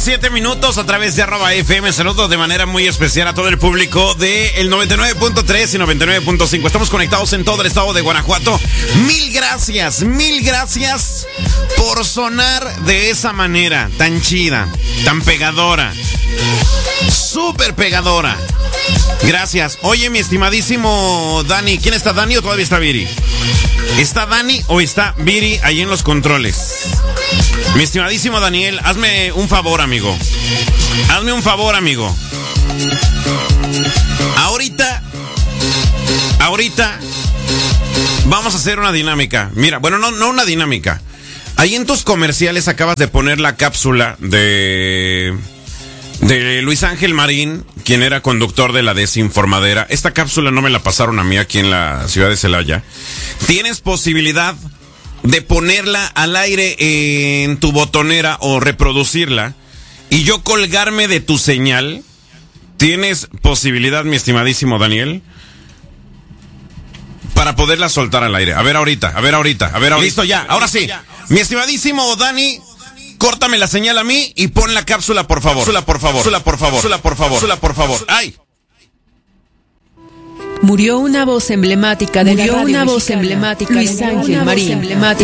7 minutos a través de @FM. Saludos de manera muy especial a todo el público de el 99.3 y 99.5. Estamos conectados en todo el estado de Guanajuato. Mil gracias por sonar de esa manera tan chida, tan pegadora, súper pegadora. Gracias. Oye, mi estimadísimo Dani, ¿quién está, Dani o todavía está Viri? ¿Está Dani o está Viri ahí en los controles? Mi estimadísimo Daniel, hazme un favor, amigo. Hazme un favor, amigo. Ahorita vamos a hacer una dinámica. Mira, bueno, no una dinámica. Ahí en tus comerciales acabas de poner la cápsula de Luis Ángel Marín, quien era conductor de la Desinformadera. Esta cápsula no me la pasaron a mí aquí en la ciudad de Celaya. Tienes posibilidad de ponerla al aire en tu botonera o reproducirla y yo colgarme de tu señal. ¿Tienes posibilidad, mi estimadísimo Daniel, para poderla soltar al aire? A ver ahorita. Listo, ya, ahora sí. Mi estimadísimo Dani, córtame la señal a mí y pon la cápsula, por favor. Por favor. ¡Ay! Murió una voz emblemática de la radio mexicana, Luis Ángel Marín.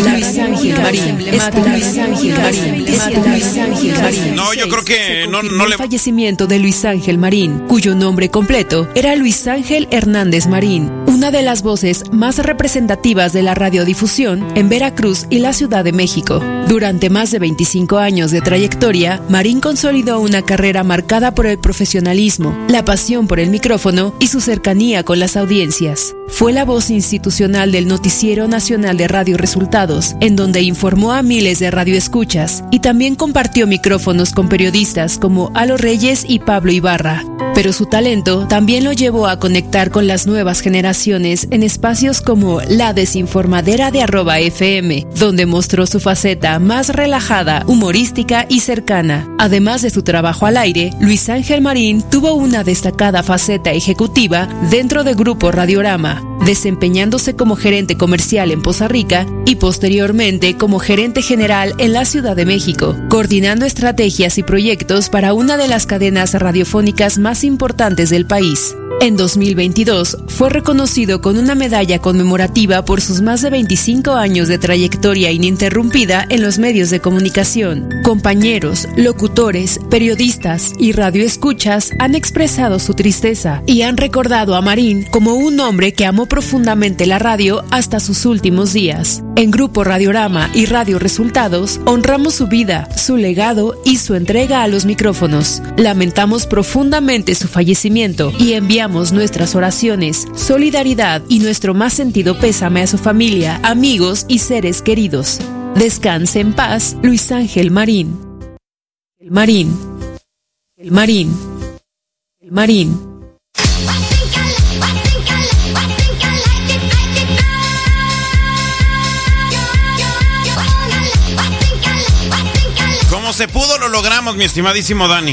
No, yo creo que no le... El fallecimiento de Luis Ángel Marín, cuyo nombre completo era Luis Ángel Hernández Marín, una de las voces más representativas de la radiodifusión en Veracruz y la Ciudad de México. Durante más de 25 años de trayectoria, Marín consolidó una carrera marcada por el profesionalismo, la pasión por el micrófono y su cercanía con las audiencias. Fue la voz institucional del Noticiero Nacional de Radio Resultados, en donde informó a miles de radioescuchas y también compartió micrófonos con periodistas como Alo Reyes y Pablo Ibarra. Pero su talento también lo llevó a conectar con las nuevas generaciones en espacios como La Desinformadera de @FM, donde mostró su faceta más relajada, humorística y cercana. Además de su trabajo al aire, Luis Ángel Marín tuvo una destacada faceta ejecutiva dentro de Grupo Radiorama, desempeñándose como gerente comercial en Poza Rica y posteriormente como gerente general en la Ciudad de México, coordinando estrategias y proyectos para una de las cadenas radiofónicas más importantes del país. En 2022 fue reconocido con una medalla conmemorativa por sus más de 25 años de trayectoria ininterrumpida en los medios de comunicación. Compañeros, locutores, periodistas y radioescuchas han expresado su tristeza y han recordado a Marín como un hombre que amó profundamente la radio hasta sus últimos días. En Grupo Radiorama y Radio Resultados honramos su vida, su legado y su entrega a los micrófonos. Lamentamos profundamente su fallecimiento y enviamos nuestras oraciones, solidaridad y nuestro más sentido pésame a su familia, amigos y seres queridos. Descanse en paz, Luis Ángel Marín. El Marín. Como se pudo lo logramos, mi estimadísimo Dani.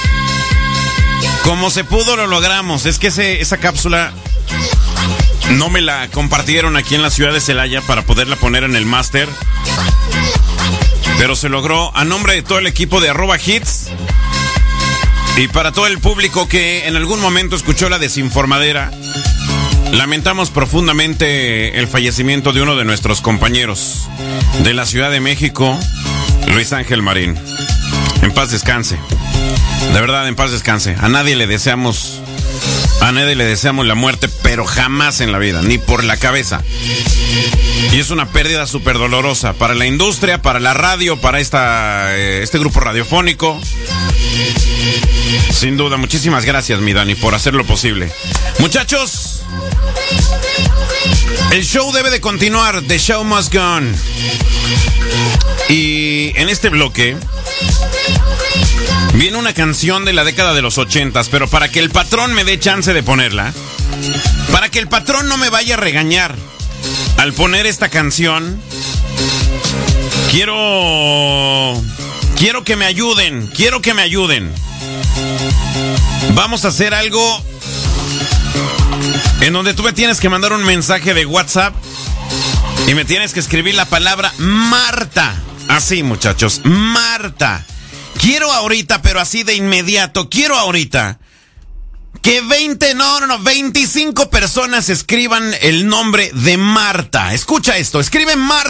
Como se pudo lo logramos. Es que esa cápsula no me la compartieron aquí en la ciudad de Celaya para poderla poner en el máster, pero se logró a nombre de todo el equipo de @hits y para todo el público que en algún momento escuchó La Desinformadera. Lamentamos profundamente el fallecimiento de uno de nuestros compañeros de la Ciudad de México, Luis Ángel Marín. En paz descanse. De verdad, en paz descanse. A nadie le deseamos la muerte, pero jamás en la vida, ni por la cabeza. Y es una pérdida súper dolorosa para la industria, para la radio, para este grupo radiofónico. Sin duda, muchísimas gracias, mi Dani, por hacerlo posible. Muchachos, el show debe de continuar. The show must go on. Y en este bloque viene una canción de la década de los 80s, pero para que el patrón me dé chance de ponerla, para que el patrón no me vaya a regañar al poner esta canción, quiero que me ayuden, Vamos a hacer algo en donde tú me tienes que mandar un mensaje de WhatsApp y me tienes que escribir la palabra Marta. Así, muchachos, Marta. Quiero ahorita, pero así de inmediato, quiero ahorita que 25 personas escriban el nombre de Marta. Escucha esto, escribe Marta